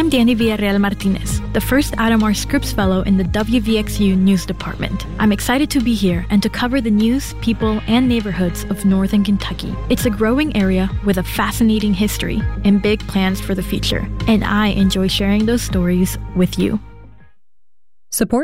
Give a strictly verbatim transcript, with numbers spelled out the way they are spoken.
I'm Danny Villarreal Martinez, the first Atomar Scripps Fellow in the W V X U News Department. I'm excited to be here and to cover the news, people, and neighborhoods of Northern Kentucky. It's a growing area with a fascinating history and big plans for the future, and I enjoy sharing those stories with you. Support